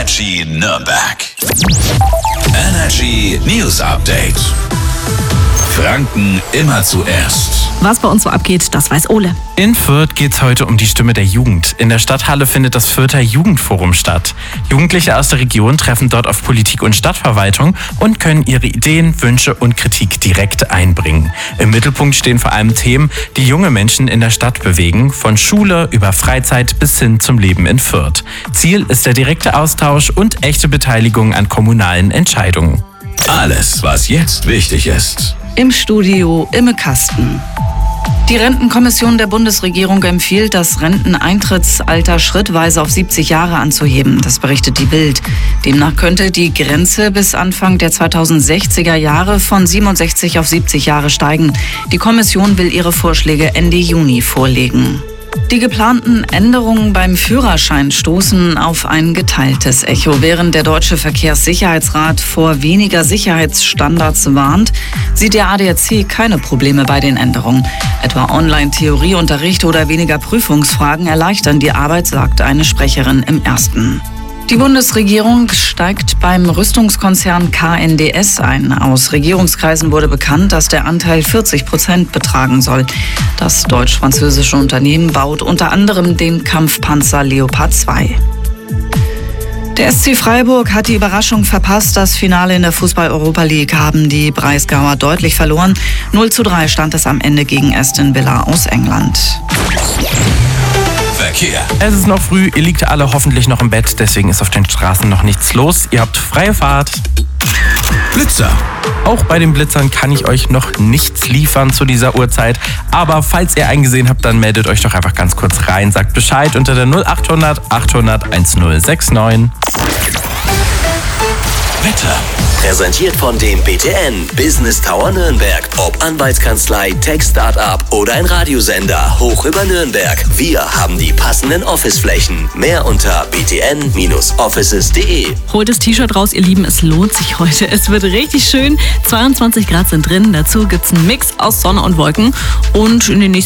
Energy Nürnberg. Energy News Update. Franken immer zuerst. Was bei uns so abgeht, das weiß Ole. In Fürth geht es heute um die Stimme der Jugend. In der Stadthalle findet das Fürther Jugendforum statt. Jugendliche aus der Region treffen dort auf Politik und Stadtverwaltung und können ihre Ideen, Wünsche und Kritik direkt einbringen. Im Mittelpunkt stehen vor allem Themen, die junge Menschen in der Stadt bewegen, von Schule über Freizeit bis hin zum Leben in Fürth. Ziel ist der direkte Austausch und echte Beteiligung an kommunalen Entscheidungen. Alles, was jetzt wichtig ist. Im Studio im Kasten. Die Rentenkommission der Bundesregierung empfiehlt, das Renteneintrittsalter schrittweise auf 70 Jahre anzuheben. Das berichtet die Bild. Demnach könnte die Grenze bis Anfang der 2060er Jahre von 67 auf 70 Jahre steigen. Die Kommission will ihre Vorschläge Ende Juni vorlegen. Die geplanten Änderungen beim Führerschein stoßen auf ein geteiltes Echo. Während der Deutsche Verkehrssicherheitsrat vor weniger Sicherheitsstandards warnt, sieht der ADAC keine Probleme bei den Änderungen. Etwa Online-Theorieunterricht oder weniger Prüfungsfragen erleichtern die Arbeit, sagt eine Sprecherin im Ersten. Die Bundesregierung steigt beim Rüstungskonzern KNDS ein. Aus Regierungskreisen wurde bekannt, dass der Anteil 40% betragen soll. Das deutsch-französische Unternehmen baut unter anderem den Kampfpanzer Leopard 2. Der SC Freiburg hat die Überraschung verpasst. Das Finale in der Fußball-Europa League haben die Breisgauer deutlich verloren. 0:3 stand es am Ende gegen Aston Villa aus England. Verkehr. Es ist noch früh, ihr liegt alle hoffentlich noch im Bett, deswegen ist auf den Straßen noch nichts los. Ihr habt freie Fahrt. Blitzer. Auch bei den Blitzern kann ich euch noch nichts liefern zu dieser Uhrzeit. Aber falls ihr eingesehen habt, dann meldet euch doch einfach ganz kurz rein. Sagt Bescheid unter der 0800 800 1069. Wetter. Präsentiert von dem BTN Business Tower Nürnberg. Ob Anwaltskanzlei, Tech-Startup oder ein Radiosender, hoch über Nürnberg. Wir haben die passenden Officeflächen. Mehr unter btn-offices.de. Holt das T-Shirt raus, ihr Lieben, es lohnt sich heute. Es wird richtig schön. 22 Grad sind drin. Dazu gibt's einen Mix aus Sonne und Wolken. Und in den nächsten